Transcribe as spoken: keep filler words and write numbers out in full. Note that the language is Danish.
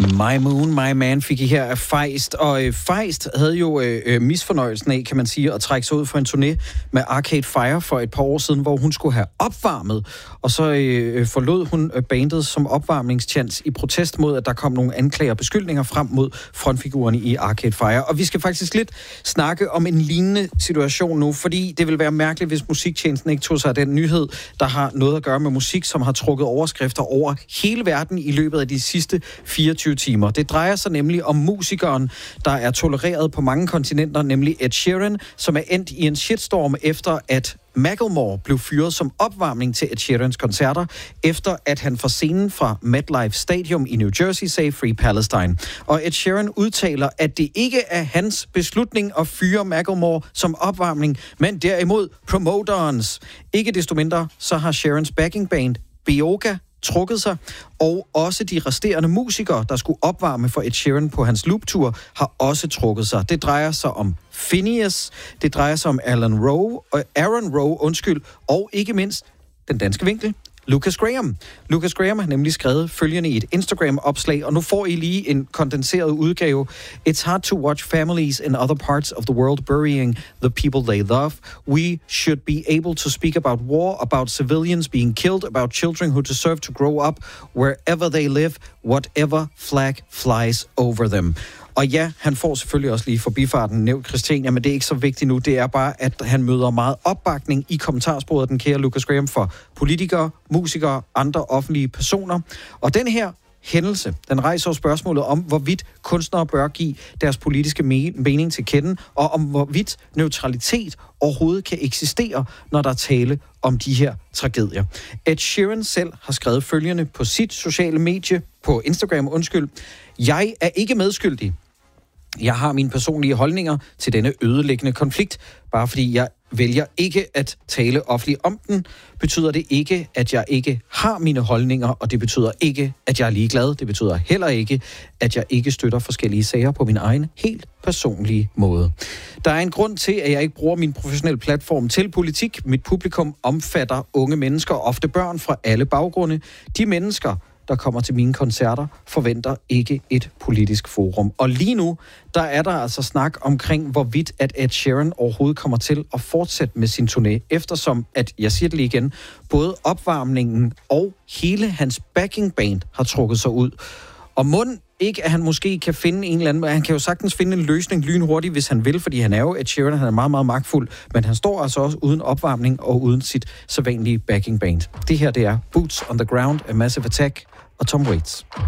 My Moon, My Man fik I her af Feist, og øh, Feist havde jo øh, misfornøjelsen af, kan man sige, at trække sig ud for en turné med Arcade Fire for et par år siden, hvor hun skulle have opvarmet, og så øh, forlod hun bandet som opvarmningschance i protest mod, at der kom nogle anklager og beskyldninger frem mod frontfigurerne i Arcade Fire. Og vi skal faktisk lidt snakke om en lignende situation nu, fordi det vil være mærkeligt, hvis musiktjenesten ikke tog sig af den nyhed, der har noget at gøre med musik, som har trukket overskrifter over hele verden i løbet af de sidste fireogtyve timer. Det drejer sig nemlig om musikeren, der er tolereret på mange kontinenter, nemlig Ed Sheeran, som er endt i en shitstorm efter, at Macklemore blev fyret som opvarmning til Ed Sheerans koncerter, efter at han fra scenen fra MetLife Stadium i New Jersey sagde Free Palestine. Og Ed Sheeran udtaler, at det ikke er hans beslutning at fyre Macklemore som opvarmning, men derimod promoterens. Ikke desto mindre, så har Sheerans backing band Beoga trukket sig, og også de resterende musikere, der skulle opvarme for Ed Sheeran på hans looptur, har også trukket sig. Det drejer sig om Phineas, det drejer sig om Alan Rowe, og Aaron Rowe, undskyld, og ikke mindst den danske vinkel, Lucas Graham. Lucas Graham har nemlig skrevet følgende i et Instagram-opslag, og nu får I lige en kondenseret udgave. It's hard to watch families in other parts of the world burying the people they love. We should be able to speak about war, about civilians being killed, about children who deserve to grow up wherever they live, whatever flag flies over them. Og ja, han får selvfølgelig også lige forbifarten nævnt Christiania, men det er ikke så vigtigt nu. Det er bare, at han møder meget opbakning i kommentarsporet, den kære Lucas Graham, for politikere, musikere, andre offentlige personer. Og den her hændelse, den rejser spørgsmålet om, hvorvidt kunstnere bør give deres politiske mening til kende, og om hvorvidt neutralitet overhovedet kan eksistere, når der er tale om de her tragedier. Ed Sheeran selv har skrevet følgende på sit sociale medie, på Instagram, undskyld. Jeg er ikke medskyldig. Jeg har mine personlige holdninger til denne ødelæggende konflikt. Bare fordi jeg vælger ikke at tale offentligt om den, betyder det ikke, at jeg ikke har mine holdninger, og det betyder ikke, at jeg er ligeglad. Det betyder heller ikke, at jeg ikke støtter forskellige sager på min egen helt personlige måde. Der er en grund til, at jeg ikke bruger min professionelle platform til politik. Mit publikum omfatter unge mennesker, ofte børn fra alle baggrunde. De mennesker, der kommer til mine koncerter, forventer ikke et politisk forum. Og lige nu, der er der altså snak omkring, hvorvidt at Ed Sheeran overhovedet kommer til at fortsætte med sin turné, eftersom, at jeg siger det lige igen, både opvarmningen og hele hans backing band har trukket sig ud. Og mund ikke, at han måske kan finde en eller anden, han kan jo sagtens finde en løsning lynhurtigt, hvis han vil, fordi han er jo Ed Sheeran, han er meget, meget magtfuld, men han står altså også uden opvarmning og uden sit sædvanlige backing band. Det her, det er Boots on the Ground af Massive Attack og Tom Waits.